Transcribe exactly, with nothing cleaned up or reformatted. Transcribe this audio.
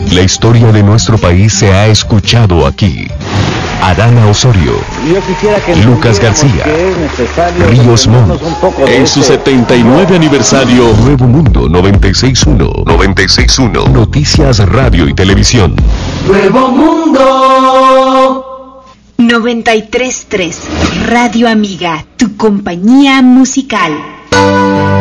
La historia de nuestro país se ha escuchado aquí. Adana Osorio, Yo quisiera que Lucas García, que es necesario Ríos Montt, un poco de en este... su setenta y nueve aniversario, Nuevo Mundo noventa y seis punto uno, noventa y seis punto uno, Noticias, Radio y Televisión. Nuevo Mundo noventa y tres punto tres, Radio Amiga, tu compañía musical.